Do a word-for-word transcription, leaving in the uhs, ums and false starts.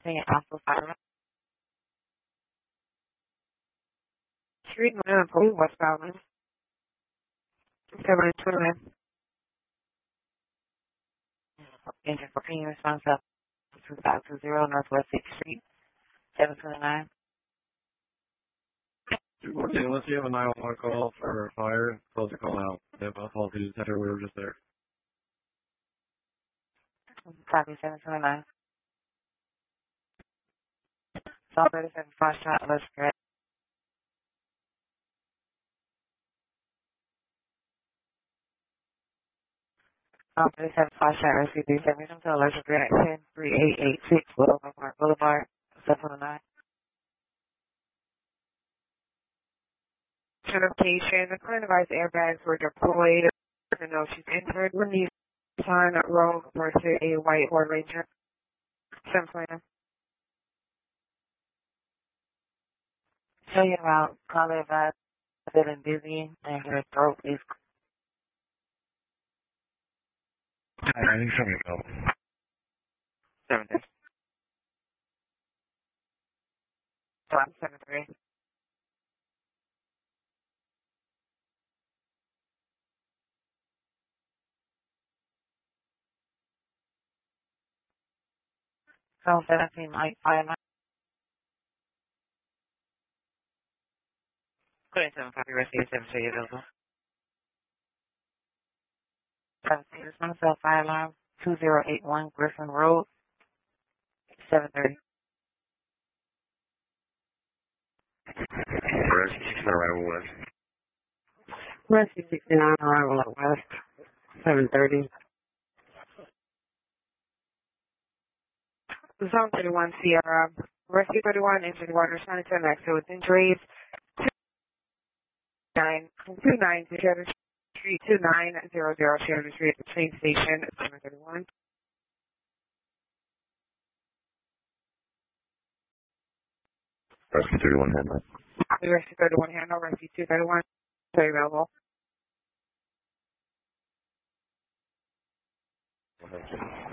Saying Alpha Fire Street, Manila Police, West Providence, February twenty-ninth. Engine for Premium Response up two five two zero Northwest sixth Street, seven twenty-nine. Okay, unless you have a nine one one call for fire, close the call out. They have a faulty detector, we were just there. Copy seven twenty-nine. Salt thirty-seven, five shot, let's correct. Salt thirty-seven, five shot, rescue three seven, to Alleged Grant ten three eight eight six, Boulevard, Boulevard, seven twenty-nine. Notification, the current device airbags were deployed. Even though she's injured, when you sign rogue versus a white Ford Ranger. seven twenty-nine. Tell you about probably about feeling dizzy and her throat is I need something to help. seven three. So I'm seven three. So seventeen like five nine. Twenty-seven copy receipt seven three available. Seventeen is myself fire alarm two zero eight one Griffin Road seven thirty. Rescue sixty-nine arrival west. Rescue sixty-nine arrival at West seven thirty. Zone thirty-one Sierra. Rescue thirty-one engine water responding to an accident with injuries. Nine two nine Sheridan Street two nine zero zero Sheridan Street at the train station seven thirty one. Rescue thirty-one handle. Rescue thirty one handle, rescue two thirty one. Very available. Okay.